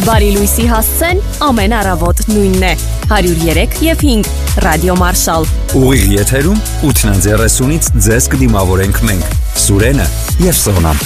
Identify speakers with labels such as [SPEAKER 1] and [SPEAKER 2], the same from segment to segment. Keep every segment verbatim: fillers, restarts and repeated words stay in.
[SPEAKER 1] Բարի լույսի հասցեն ամեն առավոտ նույնն է հարյուր երեք և հինգ Ռադիո Մարշալ
[SPEAKER 2] Ուղիղ եթերում ութ-ից ձեզ կդիմավորենք մենք Սուրենը և Սոնան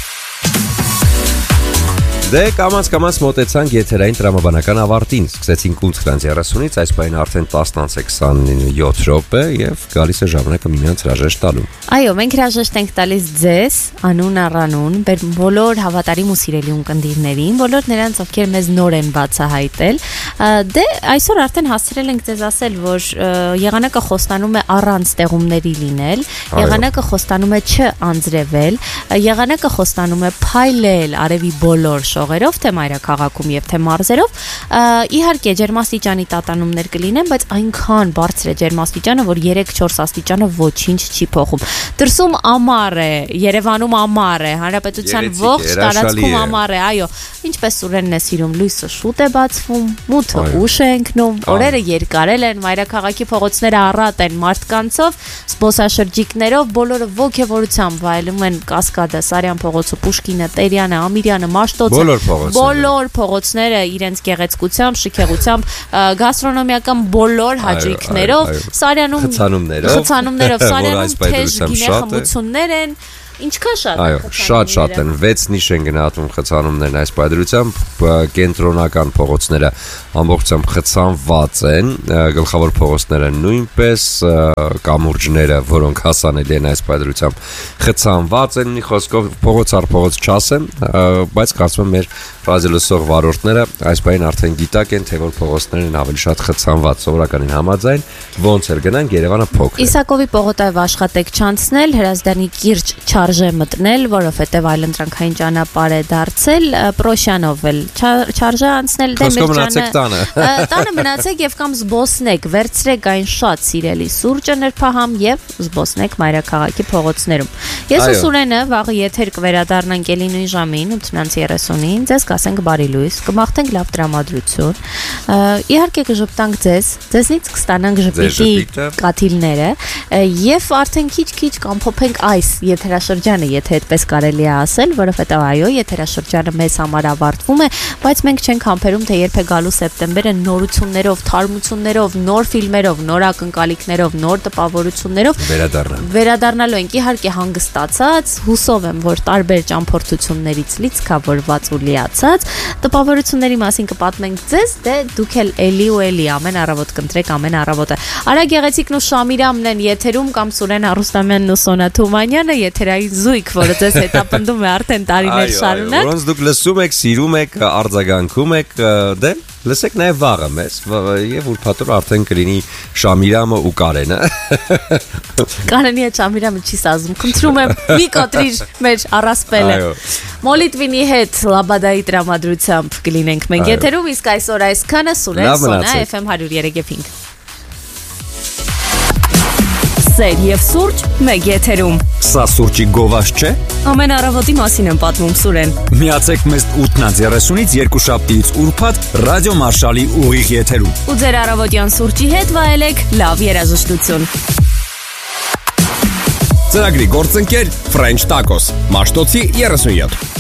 [SPEAKER 2] Դե կամաց կամաց մոտեցանք եթերային տրամաբանական ավարտին Սկսեցինք ութ-ից այս պահին արդեն տասնը քսանյոթ րոպե և գալիս է ժամանակը միմյանց հրաժեշտ տալու
[SPEAKER 1] Այո, մենք հրաժեշտ ենք տալիս ձեզ, անուն առանուն, բոլոր հավատարիմ ու սիրելի ունկնդիրներին, բոլոր նրանց, ովքեր մեզ նոր են բացահայտել Դե այսօր արդեն հասցրել ենք ձեզ ասել, որ եղանակը խոստանում է առանց ստեղումների լինել Եղանակը խոստանում է չանձրևել Եղանակը խոստանում է փայլել արևի բոլոր շողերով, թե մայրաքաղաքում և թե մարզերով Իհարկե ջերմաստիճանի տատանումներ կլինեն, բայց այնքան բարձր է ջերմաստիճանը, որ երեք-չորս աստիճանը ոչինչ չի փոխում Դրսում ամառ է, Երևանում ամառ է, հանրապետության ողջ տարածքում ամառ է, այո Ինչպես Սուրենն է սիրում, լույսը շուտ է բացվում, մութը ուշ է ընկնում, օրերը երկարել են, մայրաքաղաքի փողոցները առատ են մարդկանցով, զբոսաշրջիկներով, բոլորը ոգևորությամբ վայելում են Կասկադը, Սարյան փողոցը, Պուշկինը, Տերյանը, Ամիրյանը, Մաշտոցը Բոլոր փողոցները իրենց գեղեցկությամբ, շքեղությամբ, գաստրոնոմիական բոլոր հաճույքներով, Սարյանում խցանումներով, Սարյանում թեժ գինե խմություններ են Ինչքան շատ
[SPEAKER 2] Այո, շատ շատ են, վեց նիշ են գնահատում խցանումներն այս պայդրությամբ, կենտրոնական փողոցները ամբողջությամբ խցանված են, գլխավոր փողոցները նույնպես, կամուրջները, որոնք հասանելի են այս պայդրությամբ, խցանված են, մի խոսքով փողոց առ փողոց չասեմ, բայց կարծում եմ մեր ռադիոլսող վարորդները այս պահին արդեն գիտակ են, թե որ փողոցներն են ավելի շատ խցանված, սովորականին համաձայն, ոնց էլ գնանք, Երևանը փոքր է։
[SPEAKER 1] Իսակովի պողոտայով աշխատեք չանցնել, Հրազդանի կիրճ չարժե մտնել, որովհետև այլընտրանքային ճանապարհ է դարձել, Պրոշյանով էլ չարժե անցնել, դե մեր ճանը։ Տանը մնացեք եւ կամ զբոսնեք, վերցրեք այն շատ սիրելի սուրճը նրբահամ եւ զբոսնեք մայրաքաղաքի փողոցներում։ Ես ու Սուրենը վաղը եթեր կվերադառնանք ելի նույն ժամին ութ երեսունին, ձեզ կասենք բարի լույս, կմաղթենք լավ տրամադրություն։ Իհարկե կժպտանք ձեզ, ձեզնից կստանանք ժպիտի կաթիլները եւ արդեն քիչ-քիչ կամփոփենք այս եթերաշրջանը, եթե այդպես կարելի է ասել, որովհետեւ այո, եթերաշրջանը մեզ համար ավարտվում է, բայց մենք չենք համբերում, թե երբ է գալու սեպտեմբերը նորություններով, թարմություններով, նոր ֆիլմերով, նոր ակնկալիքներով, նոր տպավորություններով
[SPEAKER 2] վերադառնալ։
[SPEAKER 1] Վերադառնալու ենք իհարկե հանգստացած, հուսով եմ, որ տարբեր ճամփորդություններից լիցքավորված ու լիացած, տպավորությունների մասին կպատմենք ձեզ, դե դուք էլ էլի ու էլի ամեն առավոտ կընտրեք ամեն առավոտը։ Արա Գեղեցիկն ու Շամիրամն են եթերում կամ Սուրեն Արուստամյանն ու Սոնա Թումանյանը եթերային զույգ, որը ձեզ հետապնդում է արդեն տարիներ շարունակ։
[SPEAKER 2] Որոնց դուք լսում եք, սիրում եք, արձագանքում եք, դե լսեք նաև վաղը մեզ եւ ուրբաթօր արդեն կլինի Շամիրամը ու Կարենը։
[SPEAKER 1] Կարենի հետ Շամիրամը չի սազում։ Խնդրում եմ մի կոտրիր մեր առասպելը։ Մոլիտվինի հետ Լաբադայի տրամադրությամբ կլինենք մենք եթերում, իսկ այսօր այսքանը Սուրեն Սոնա Էֆ Էմ հարյուր երեք և հինգ Սեր և սուրճ մեկ եթերում
[SPEAKER 2] Սա սուրճի գովաշ չէ?
[SPEAKER 1] Ամեն առավոտի մասին եմ պատմում Սուրեն
[SPEAKER 2] Միացեք մեզ ութ երեսունից երկուշաբթիից ուրբաթ Ռադիո Մարշալի ուղիղ եթերում
[SPEAKER 1] Ու ձեր առավոտյան սուրճի հետ վայելեք լավ երաժշտություն
[SPEAKER 2] Ծրագրի գործընկեր French Tacos Մաշտոցի երեսունյոթ